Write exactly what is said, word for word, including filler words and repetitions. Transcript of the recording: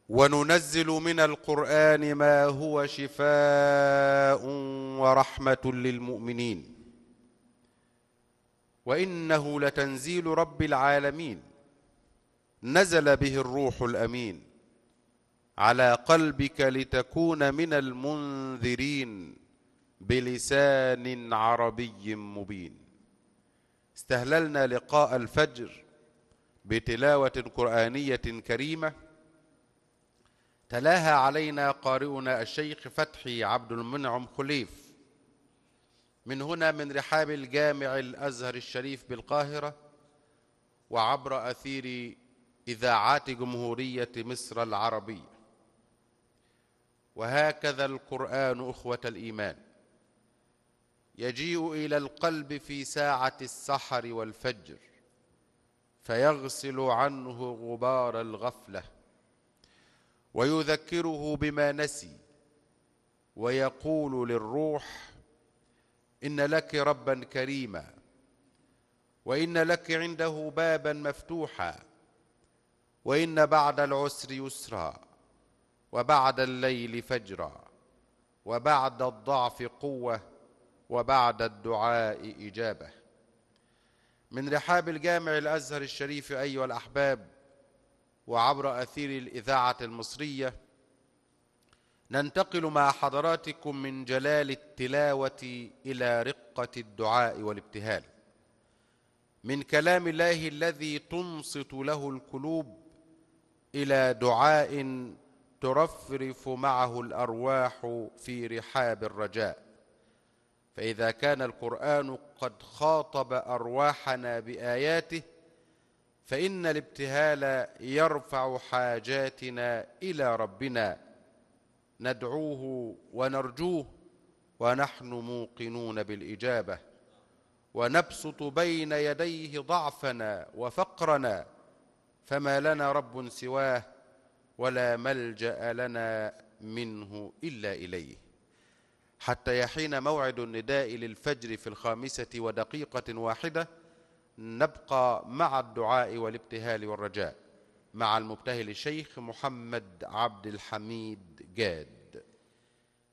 وننزل من القرآن ما هو شفاء ورحمة للمؤمنين، وإنه لتنزيل رب العالمين، نزل به الروح الأمين على قلبك لتكون من المنذرين بلسان عربي مبين. استهللنا لقاء الفجر بتلاوة قرآنية كريمة تلاها علينا قارئنا الشيخ فتحي عبد المنعم خليف من هنا من رحاب الجامع الأزهر الشريف بالقاهرة، وعبر أثير إذاعات جمهورية مصر العربية. وهكذا القرآن أخوة الإيمان يجيء إلى القلب في ساعة السحر والفجر، فيغسل عنه غبار الغفلة، ويذكره بما نسي، ويقول للروح: إن لك ربا كريما، وإن لك عنده بابا مفتوحا، وإن بعد العسر يسرا، وبعد الليل فجرا، وبعد الضعف قوة، وبعد الدعاء إجابة. من رحاب الجامع الأزهر الشريف أيها الأحباب، وعبر أثير الإذاعة المصرية، ننتقل مع حضراتكم من جلال التلاوة إلى رقة الدعاء والابتهال، من كلام الله الذي تنصت له القلوب إلى دعاء ترفرف معه الأرواح في رحاب الرجاء. فإذا كان القرآن قد خاطب أرواحنا بآياته، فإن الابتهال يرفع حاجاتنا إلى ربنا، ندعوه ونرجوه ونحن موقنون بالإجابة، ونبسط بين يديه ضعفنا وفقرنا، فما لنا رب سواه، ولا ملجأ لنا منه إلا إليه. حتى يحين موعد النداء للفجر في الخامسة ودقيقة واحدة، نبقى مع الدعاء والابتهال والرجاء مع المبتهل الشيخ محمد عبد الحميد جاد.